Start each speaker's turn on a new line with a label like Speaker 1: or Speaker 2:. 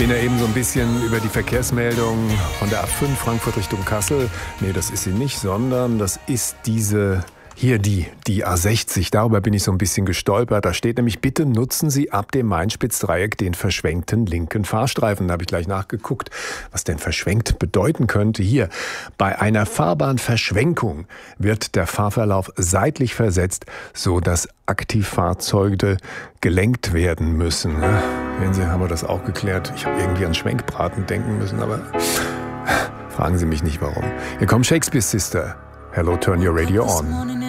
Speaker 1: bin ja eben so ein bisschen über die Verkehrsmeldung von der A5 Frankfurt Richtung Kassel. Nee, das ist sie nicht, sondern das ist diese... Hier die A60, darüber bin ich so ein bisschen gestolpert. Da steht nämlich, bitte nutzen Sie ab dem Main-Spitz-Dreieck den verschwenkten linken Fahrstreifen. Da habe ich gleich nachgeguckt, was denn verschwenkt bedeuten könnte. Hier, bei einer Fahrbahnverschwenkung wird der Fahrverlauf seitlich versetzt, so dass Aktivfahrzeuge gelenkt werden müssen. Sehen Sie, haben wir das auch geklärt. Ich habe irgendwie an Schwenkbraten denken müssen, aber fragen Sie mich nicht warum. Hier kommt Shakespeare Sister. Hello, turn your radio on.